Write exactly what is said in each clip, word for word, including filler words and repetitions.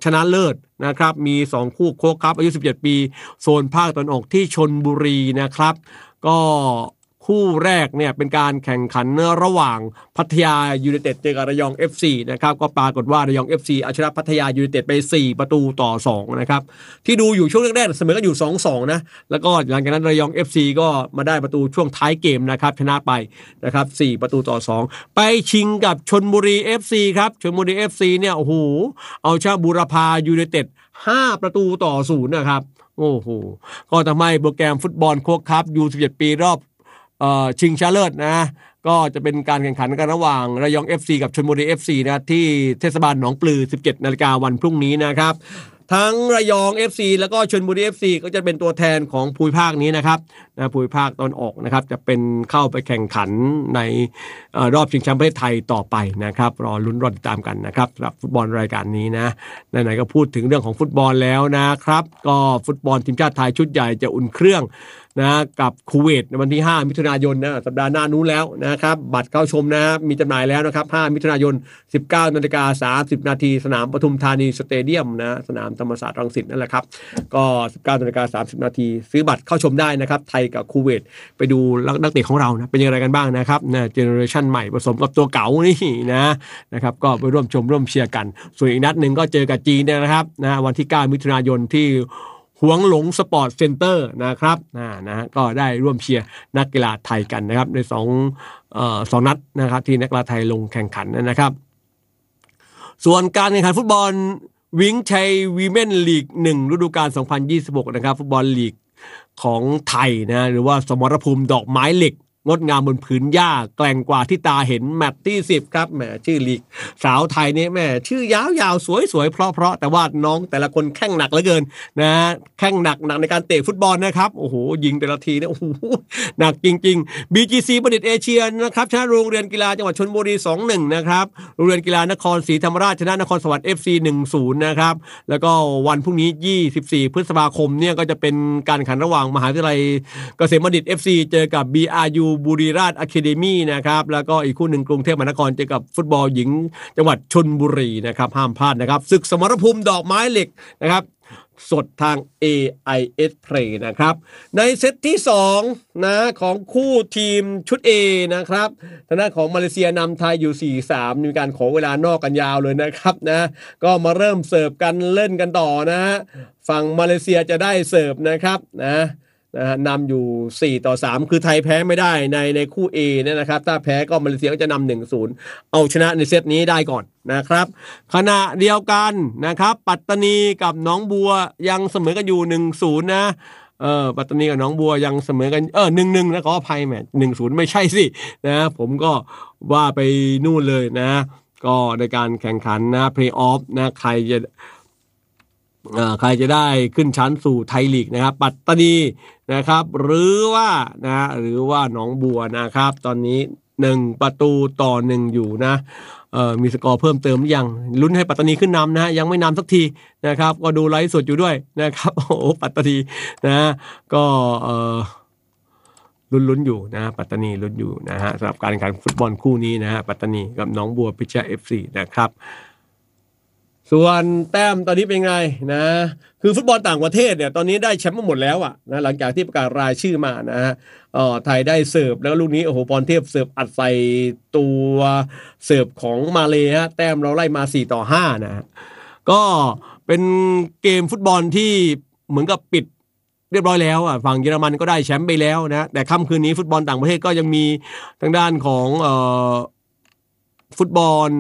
นะเลิศนะครับมีสองคู่โค้ชครับอายุสิบเจ็ดปีโซนภาคตะวันออกที่ชลบุรีนะครับก็คู่แรกเนี่ยเป็นการแข่งขันระหว่างพัทยายูไนเต็ดเจอกับระยอง เอฟ ซี นะครับก็ปรากฏว่าระยอง เอฟ ซี เอาชนะพัทยายูไนเต็ดไปสี่ประตูต่อสองนะครับที่ดูอยู่ช่วงแรกๆเสมอกันอยู่ สองสอง นะแล้วก็หลังจากนั้นระยอง เอฟ ซี ก็มาได้ประตูช่วงท้ายเกมนะครับชนะไปนะครับสี่ประตูต่อสองไปชิงกับชลบุรี เอฟ ซี ครับชลบุรี เอฟ ซี เนี่ยโอ้โหเอาชนะบูรพายูไนเต็ดห้าประตูต่อศูนย์นะครับโอ้โหก็ทำให้โปรแกรมฟุตบอลโค้ชคัพ ยู สิบเจ็ด ปีรอบเอ่อชิงชนะเลิศนะก็จะเป็นการแข่งขันกันระหว่างระยอง เอฟ ซี กับชลบุรี เอฟ ซี นะที่เทศบาลหนองปลือ สิบเจ็ดนาฬิกาวันพรุ่งนี้นะครับทั้งระยอง เอฟ ซี แล้วก็ชลบุรี เอฟ ซี ก็จะเป็นตัวแทนของภูมิภาคนี้นะครับนะภูมิภาคตอนออกนะครับจะเป็นเข้าไปแข่งขันในเอ่อรอบชิงแชมป์ประเทศไทยต่อไปนะครับรอลุ้นรอติดตามกันนะครับสำหรับฟุตบอลรายการนี้นะไหนๆก็พูดถึงเรื่องของฟุตบอลแล้วนะครับก็ฟุตบอลทีมชาติไทยชุดใหญ่จะอุ่นเครื่องนะกับคูเวตในวันที่ห้ามิถุนายนนะสัปดาห์หน้านู้นแล้วนะครับบัตรเข้าชมนะมีจำหน่ายแล้วนะครับห้ามิถุนายน สิบเก้านาฬิกาสามสิบนาทีสนามปทุมธานีสเตเดียมนะสนามธรรมศาสตร์รังสิตนั่นแหละครับก็ สิบเก้านาฬิกาสามสิบนาทีซื้อบัตรเข้าชมได้นะครับไทยกับคูเวตไปดูนักเตะของเรานะเป็นยังไงกันบ้างนะครับนะเจเนอเรชันใหม่ผสมกับตัวเก่านี่นะนะครับก็ไปร่วมชมร่วมเชียร์กันส่วนอีกนัดหนึ่งก็เจอกับจีนนะครับนะวันที่เก้ามิถุนายนที่หวงหลงสปอร์ตเซ็นเตอร์นะครับนะนะก็ได้ร่วมเชียร์นักกีฬาไทยกันนะครับในสองเอ่อสองนัดนะครับที่นักกีฬาไทยลงแข่งขันนะครับส่วนการแข่งขันฟุตบอลวิงชัยวีเมนลีกหนึ่งฤดูกาลสองพันยี่สิบหกนะครับฟุตบอลลีกของไทยนะหรือว่าสมรภูมิดอกไม้เหล็กงดงามบนผืนหญ้าแกล่งกว่าที่ตาเห็นแมตช์ที่สิบครับแหมชื่อลีกสาวไทยนี่แหมชื่อยาวๆสวยๆเพราะๆแต่ว่าน้องแต่ละคนแข่งหนักเหลือเกินนะแข่งหนักหนักในการเตะฟุตบอลนะครับโอ้โหยิงแต่ละทีเนี่ยโอ้โหหนักจริงๆ บี จี ซี บัณฑิตเอเชียนะครับชนะโรงเรียนกีฬาจังหวัดชลบุรี สองหนึ่ง นะครับโรงเรียนกีฬานครศรีธรรมราชชนะนครสวรรค์ เอฟ ซี หนึ่งศูนย์ นะครับแล้วก็วันพรุ่งนี้ยี่สิบสี่พฤษภาคมเนี่ยก็จะเป็นการแข่งขันระหว่างมหาวิทยาลัยเกษมบัณฑิต เอฟ ซี เจอกับ บี อาร์ ยู บุรีราชอะคาเดมี่นะครับแล้วก็อีกคู่หนึ่งกรุงเทพมหานครเจอกับฟุตบอลหญิงจังหวัดชลบุรีนะครับห้ามพลาดนะครับศึกสมรภูมิดอกไม้เหล็กนะครับสดทาง เอ ไอ เอส Play นะครับในเซตที่สองนะของคู่ทีมชุด A นะครับทางด้านของมาเลเซียนำไทยอยู่ สี่สาม มีการขอเวลานอกกันยาวเลยนะครับนะก็มาเริ่มเสิร์ฟกันเล่นกันต่อนะฝั่งมาเลเซียจะได้เสิร์ฟนะครับนะนะนำอยู่สี่ต่อสามคือไทยแพ้ไม่ได้ในในคู่ A เนี่ยนะครับถ้าแพ้ก็มาเลเซียก็จะนำ หนึ่งศูนย์ เอาชนะในเซตนี้ได้ก่อนนะครับขณะเดียวกันนะครับปัตตานีกับหนองบัวยังเสมอกันอยู่ หนึ่งศูนย์ นะเออปัตตานีกับหนองบัวยังเสมอกันเออ หนึ่งหนึ่ง นะขออภัยแหม หนึ่งศูนย์ ไม่ใช่สินะผมก็ว่าไปนู่นเลยนะก็ในการแข่งขันนะเพลย์ออฟนะใครจะใครจะได้ขึ้นชั้นสู่ไทยลีกนะครับปัตตานีนะครับหรือว่านะหรือว่าหนองบัวนะครับตอนนี้หนึ่งประตูต่อหนึ่งอยู่นะเอ่อมีสกอร์เพิ่มเติมหรือยังลุ้นให้ปัตตานีขึ้นนำนะยังไม่นำสักทีนะครับก็ดูไลฟ์สดอยู่ด้วยนะครับโอ้โหปัตตานีนะก็เอ่อลุ้นๆอยู่นะปัตตานีลุ้นอยู่นะฮะสำหรับการแข่งขันฟุตบอลคู่นี้นะฮะปัตตานีกับหนองบัวพิชยา เอฟ ซี นะครับส่วนแต้มตอนนี้เป็นไงนะคือฟุตบอลต่างประเทศเนี่ยตอนนี้ได้แชมป์มาหมดแล้วอ่ะนะหลังจากที่ประกาศรายชื่อมานะฮะอ๋อไทยได้เสิร์ฟแล้วลูกนี้โอ้โหพรเทพเสิร์ฟอัดใส่ตัวเสิร์ฟของมาเลย์ฮะแต้มเราไล่มาสี่ต่อห้านะฮะก็เป็นเกมฟุตบอลที่เหมือนกับปิดเรียบร้อยแล้วอ่ะฝั่งเยอรมันก็ได้แชมป์ไปแล้วนะแต่ค่ำคืนนี้ฟุตบอลต่างประเทศก็ยังมีทางด้านของเอ่อฟุตบอล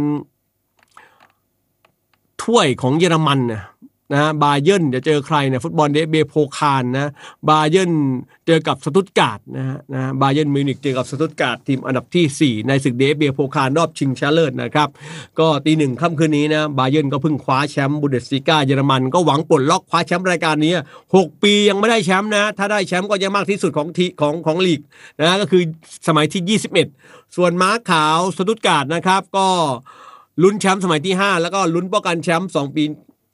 ถ้วยของเยอรมันนะนะบาเยิร์นจะเจอใครเนี่ยฟุตบอลเดฟเบโพคารนะบาเยิร์นเจอกับสตุตการ์ดนะฮะนะบาเยิร์นมิวนิกเจอกับสตุตการ์ดทีมอันดับที่สี่ในศึกเดฟเบโพคารรอบชิงชนะเลิศนะครับก็ตีหนึ่งค่ำคืนนี้นะบาเยิร์นก็เพิ่งคว้าแชมป์บุนเดสลีกาเยอรมันก็หวังปลดล็อกคว้าแชมป์รายการนี้หกปียังไม่ได้แชมป์นะถ้าได้แชมป์ก็จะมากที่สุดของทีของของลีกนะก็คือสมัยที่ยี่สิบเอ็ดส่วนม้าขาวสตุตการ์ดนะครับก็ลุ้นแชมป์สมัยที่ห้าแล้วก็ลุ้นป้องกันแชมป์สองปีติด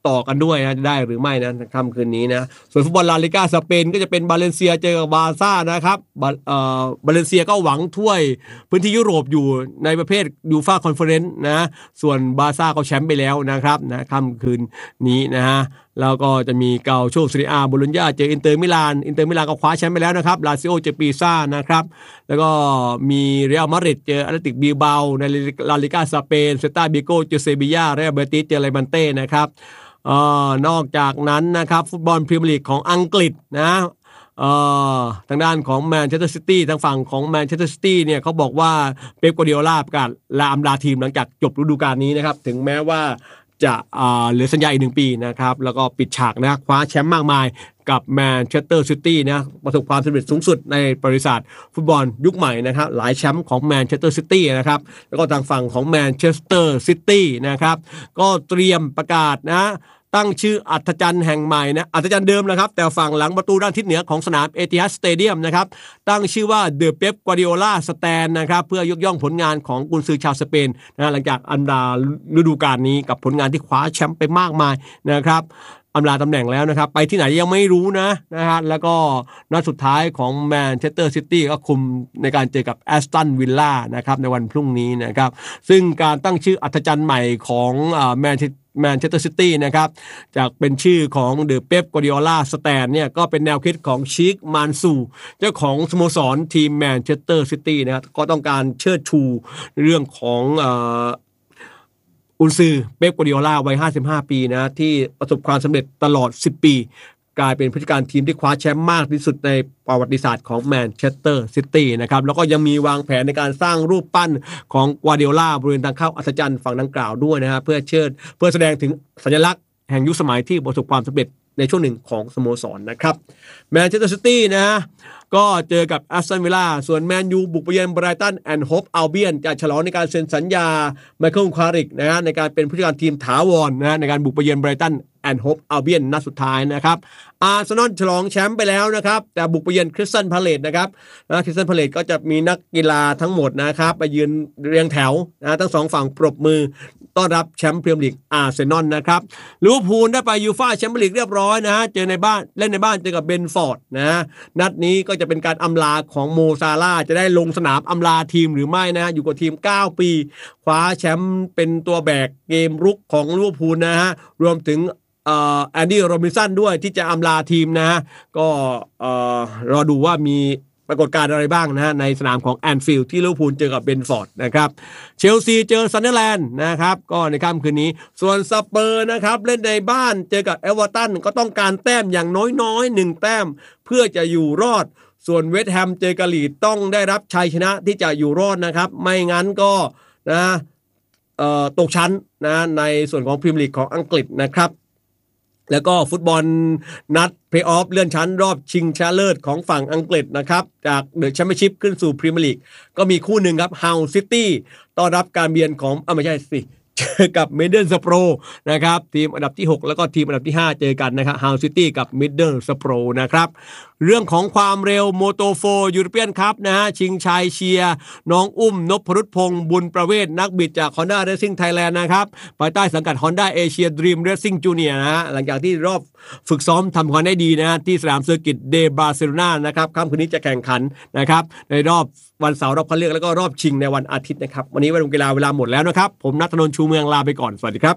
ต่อกันด้วยนะได้หรือไม่นะค่ำคืนนี้นะส่วนฟุตบอลลาลิก้าสเปนก็จะเป็นบาเลนเซียเจอกับบาร์ซ่านะครับเอ่อบาเลนเซียก็หวังถ้วยพื้นที่ยุโรปอยู่ในประเภทยูฟ่าคอนเฟอเรนซ์นะส่วนบาร์ซ่าก็แชมป์ไปแล้วนะครับนะค่ำคืนนี้นะฮะแล้วก็จะมีเกาโชคซีเรียโบโลญญาเจออินเตอร์มิลานอินเตอร์มิลานก็คว้าแชมป์ไปแล้วนะครับลาซิโอเจอปีซ่านะครับแล้วก็มีเรอัลมาดริดเจอแอตเลติกบิลเบาในลาลิก้าสเปนเซตาบิโกเจอเซบีย่าเรอัลเบติสเจอไลมันเต้นะครับเอ่อนอกจากนั้นนะครับฟุตบอลพรีเมียร์ลีกของอังกฤษนะเอ่อทางด้านของแมนเชสเตอร์ซิตี้ทางฝั่งของแมนเชสเตอร์ซิตี้เนี่ยเขาบอกว่าเป๊ป กัวร์ดิโอลาประกาศลาอำลาทีมหลังจากจบฤดูกาลนี้นะครับถึงแม้ว่าจะเหลือสัญญาอีกหนึ่งปีนะครับแล้วก็ปิดฉากนะคว้าแชมป์มากมายกับแมนเชสเตอร์ซิตี้นะประสบความสำเร็จสูงสุดในประวัติศาสตร์ฟุตบอลยุคใหม่นะครับหลายแชมป์ของแมนเชสเตอร์ซิตี้นะครับแล้วก็ทางฝั่งของแมนเชสเตอร์ซิตี้นะครับก็เตรียมประกาศนะตั้งชื่ออัศจรรย์แห่งใหม่นะอัศจรรย์เดิมนะครับแต่ฝั่งหลังประตูด้านทิศเหนือของสนามเอติฮัดสเตเดียมนะครับตั้งชื่อว่าเดอะเป๊ป กัวร์ดิโอลาสแตนนะครับเพื่อยกย่องผลงานของกุนซือชาวสเปนนะหลังจากอันดาฤดูกาลนี้กับผลงานที่คว้าแชมป์ไปมากมายนะครับอำลาตำแหน่งแล้วนะครับไปที่ไหนยังไม่รู้นะนะฮะแล้วก็นัดสุดท้ายของแมนเชสเตอร์ซิตี้ก็คุมในการเจอกับแอสตันวิลล่านะครับในวันพรุ่งนี้นะครับซึ่งการตั้งชื่ออัศจรรย์ใหม่ของแมนแมนเชสเตอร์ซิตี้นะครับจากเป็นชื่อของเดอะเป๊ป กัวร์ดิโอลาสแตนเนี่ยก็เป็นแนวคิดของชิคมานซูเจ้าของสโมสรทีมแมนเชสเตอร์ซิตี้นะครับก็ต้องการเชิดชูเรื่องของเอ่ออุนซือเป๊ป กัวร์ดิโอลาวัยห้าสิบห้าปีนะที่ประสบความสำเร็จตลอดสิบปีกลายเป็นผู้จัดการทีมที่คว้าแชมป์มากที่สุดในประวัติศาสตร์ของแมนเชสเตอร์ซิตี้นะครับแล้วก็ยังมีวางแผนในการสร้างรูปปั้นของกัวร์ดิโอลาบริเวณทางเข้าอัศจรรย์ฝั่งดังกล่าวด้วยนะครับเพื่อเชิดเพื่อแสดงถึงสัญลักษณ์แห่งยุคสมัยที่ประสบความสำเร็จในช่วงหนึ่งของสโมสรนะครับแมนเชสเตอร์ซิตี้นะก็เจอกับแอสตันวิลล่าส่วนแมนยูบุกไปเยือนไบรตันแอนด์โฮปอัลเบียนจะฉลองในการเซ็นสัญญาไมเคิลคาริกนะฮะในการเป็นผู้จัดการทีมถาวรนะในการบุกไปเยือนไบรตันแอนด์โฮปอัลเบียนนัดสุดท้ายนะครับอาร์เซนอลฉลองแชมป์ไปแล้วนะครับแต่บุกไปเยือนคริสตัลพาเลซนะครับนะคริสตัลพาเลซก็จะมีนักกีฬาทั้งหมดนะครับไปยืนเรียงแถวนะทั้งสองฝั่งปรบมือต้อนรับแชมป์พรีเมียร์ลีกอาร์เซนอลนะครับลิเวอร์พูลได้ไปยูฟ่าแชมเปี้ยนลีกเรียบร้อยนะฮะเจอในบ้านเล่นในบ้านเจอกับเบนฟอร์ดนะนัดนี้ก็จะเป็นการอำลาของโมซาลาห์จะได้ลงสนามอำลาทีมหรือไม่นะอยู่กับทีมเก้าปีคว้าแชมป์เป็นตัวแบกเกมรุกของลิเวอร์พูลนะฮะรวมถึงเอ่อแอนดี้โรบินสันด้วยที่จะอำลาทีมนะฮะก็เอ่อรอดูว่ามีปรากฏการณ์อะไรบ้างนะฮะในสนามของแอนฟิลด์ที่ลิเวอร์พูลเจอกับเบนฟอร์ดนะครับเชลซีเจอซันเดอร์แลนด์นะครับก็ในค่ำคืนนี้ส่วนสเปอร์นะครับเล่นในบ้านเจอกับเอเวอร์ตันก็ต้องการแต้มอย่างน้อยๆหนึ่งแต้มเพื่อจะอยู่รอดส่วนเวสต์แฮมเจอกาลีดต้องได้รับชัยชนะที่จะอยู่รอดนะครับไม่งั้นก็นะเอ่อตกชั้นนะในส่วนของพรีเมียร์ลีกของอังกฤษนะครับแล้วก็ฟุตบอลนัดเพลย์ออฟเลื่อนชั้นรอบชิงชนะเลิศของฝั่งอังกฤษนะครับจากเดอะแชมเปี้ยนชิพขึ้นสู่พรีเมียร์ลีกก็มีคู่หนึ่งครับฮัลซิตี้ต้อนรับการเบียนของอ่ะไม่ใช่สิเจอกับมิดเดิลสโปรนะครับทีมอันดับที่หกแล้วก็ทีมอันดับที่ห้าเจอกันนะครับฮัลซิตี้กับมิดเดิลสโปรนะครับเรื่องของความเร็วโมโตโฟยูโรเปียนคัพนะฮะชิงชัยเชียร์น้องอุ้มนพรุษพงศ์บุญประเวศนักบิดจาก Honda Racing Thailand นะครับภายใต้สังกัด Honda Asia Dream Racing Junior นะฮะหลังจากที่รอบฝึกซ้อมทำความได้ดีนะที่สนามเซอร์กิตเดบาร์เซโลนานะครับค่ำคืนนี้จะแข่งขันนะครับในรอบวันเสาร์รอบคัดเลือกแล้วก็รอบชิงในวันอาทิตย์นะครับวันนี้วันกีฬาเวลาหมดแล้วนะครับผมณัฐนนท์ชูเมืองลาไปก่อนสวัสดีครับ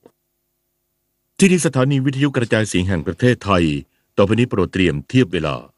ที่นี่สถานีวิทยุกระจายเสียงแห่งประเทศไทยต่อไปนี้โปรดเตรียมเทียบเวลา